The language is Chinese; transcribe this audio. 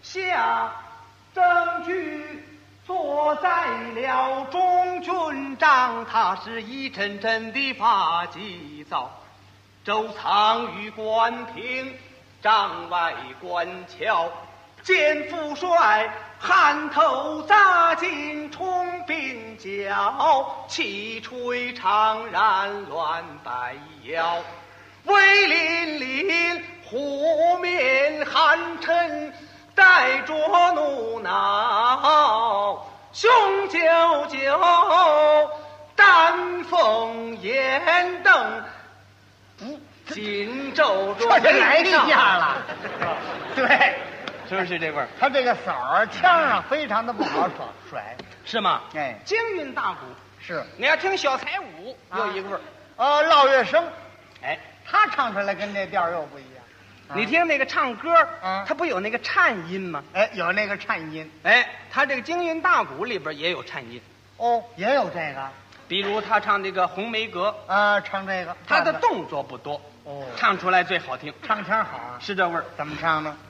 下证据坐在了中军帐，他是一阵阵的发急躁。周仓与关平帐外观瞧，见副帅汗头扎进冲鬓角，气吹长髯乱摆腰，威凛凛虎面寒嗔带着怒恼，雄赳赳丹凤眼瞪，紧皱着这是来家了。对， 是不是这味儿？ 他这个扫儿腔上非常的不好甩， 是吗？ 哎， 京韵大鼓是。 你要听小彩舞，有一个味儿。 烙月生， 哎， 他唱出来跟这调又不一样。 你听那个唱歌，他不有那个颤音吗？ 哎，有那个颤音。 哎，他这个京韵大鼓里边也有颤音。 哦，也有这个。 比如他唱这个《红梅阁》， 唱这个， 他的动作不多， 哦， 唱出来最好听， 唱腔好啊。 是这味儿。 怎么唱呢？